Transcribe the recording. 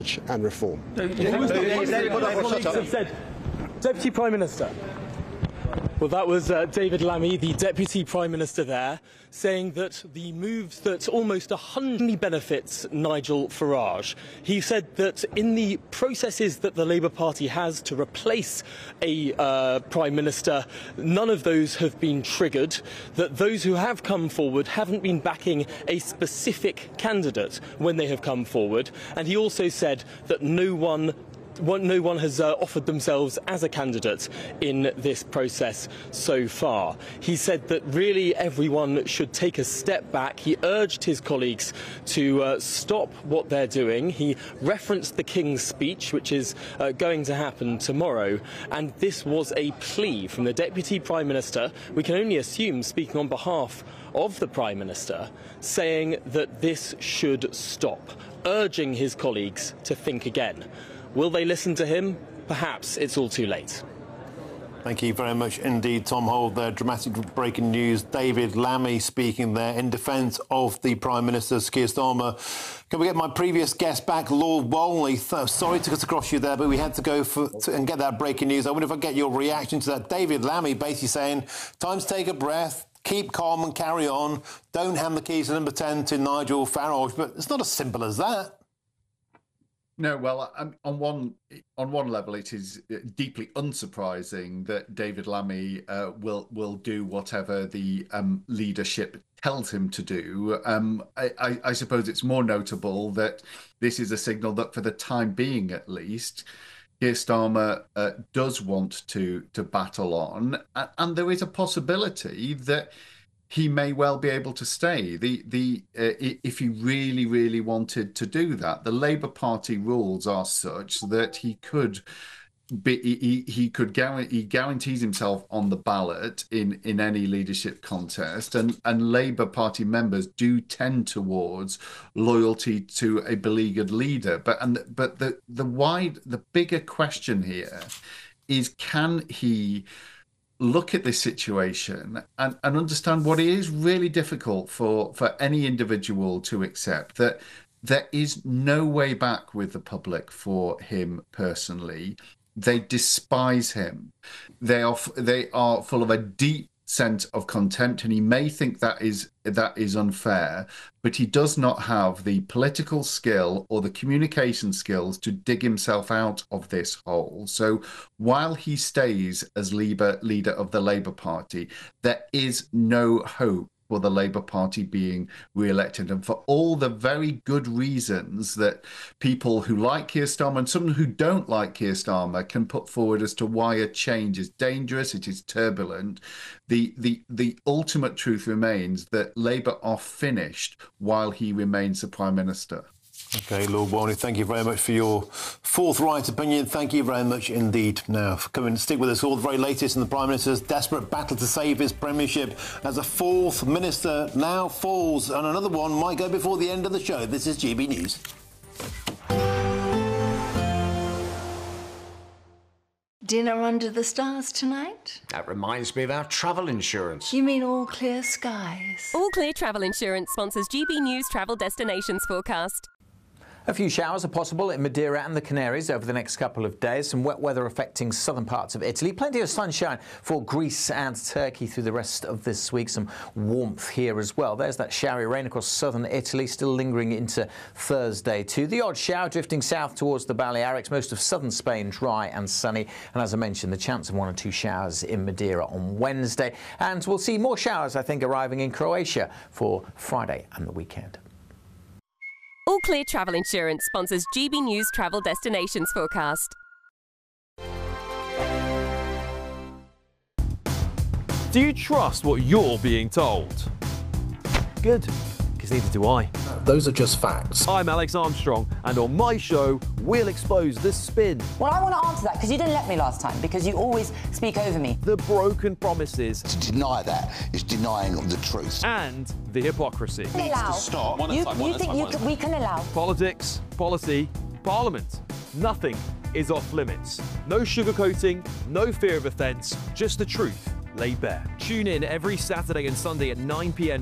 and reform. Deputy Prime Minister. Well, that was David Lammy, the Deputy Prime Minister there, saying that the moves that almost 100 benefits Nigel Farage. He said that in the processes that the Labour Party has to replace a Prime Minister, none of those have been triggered, that those who have come forward haven't been backing a specific candidate when they have come forward. And he also said that no one has offered themselves as a candidate in this process so far. He said that really everyone should take a step back. He urged his colleagues to stop what they're doing. He referenced the King's speech, which is going to happen tomorrow, and this was a plea from the Deputy Prime Minister, we can only assume speaking on behalf of the Prime Minister, saying that this should stop, urging his colleagues to think again. Will they listen to him? Perhaps it's all too late. Thank you very much indeed, Tom Hold. There, dramatic breaking news. David Lammy speaking there in defence of the Prime Minister, Keir Starmer. Can we get my previous guest back, Lord Walmsley? Sorry to cut across you there, but we had to go and get that breaking news. I wonder if I get your reaction to that. David Lammy basically saying, time to take a breath, keep calm and carry on. Don't hand the keys to number 10 to Nigel Farage. But it's not as simple as that. No, well, on one level, it is deeply unsurprising that David Lammy will do whatever the leadership tells him to do. I suppose it's more notable that this is a signal that, for the time being at least, Keir Starmer does want to battle on, and there is a possibility that he may well be able to stay. If he really, really wanted to do that, the Labour Party rules are such that he guarantees himself on the ballot in any leadership contest, and Labour Party members do tend towards loyalty to a beleaguered leader. But the bigger question here is, can he look at this situation and understand what it is really difficult for any individual to accept, that there is no way back with the public for him personally. They despise him. They are full of a deep sense of contempt, and he may think that is unfair, but he does not have the political skill or the communication skills to dig himself out of this hole. So while he stays as leader of the Labour Party, there is no hope for the Labour Party being re-elected, and for all the very good reasons that people who like Keir Starmer and some who don't like Keir Starmer can put forward as to why a change is dangerous, it is turbulent, the ultimate truth remains that Labour are finished while he remains the Prime Minister. OK, Lord Walmsley, thank you very much for your forthright opinion. Thank you very much indeed. Now, come and stick with us all the very latest in the Prime Minister's desperate battle to save his premiership as a fourth minister now falls, and another one might go before the end of the show. This is GB News. Dinner under the stars tonight? That reminds me of our travel insurance. You mean All Clear Skies? All Clear Travel Insurance sponsors GB News travel destinations forecast. A few showers are possible in Madeira and the Canaries over the next couple of days. Some wet weather affecting southern parts of Italy. Plenty of sunshine for Greece and Turkey through the rest of this week. Some warmth here as well. There's that showery rain across southern Italy, still lingering into Thursday too. The odd shower drifting south towards the Balearics. Most of southern Spain dry and sunny. And as I mentioned, the chance of 1 or 2 showers in Madeira on Wednesday. And we'll see more showers, I think, arriving in Croatia for Friday and the weekend. All Clear Travel Insurance sponsors GB News travel destinations forecast. Do you trust what you're being told? Good, because neither do I. Those are just facts. I'm Alex Armstrong, and on my show, we'll expose the spin. Well, I want to answer that, because you didn't let me last time, because you always speak over me. The broken promises. To deny that is denying the truth. And the hypocrisy. Needs to stop. You think we can allow? Politics, policy, parliament. Nothing is off limits. No sugarcoating, no fear of offence, just the truth laid bare. Tune in every Saturday and Sunday at 9 p.m.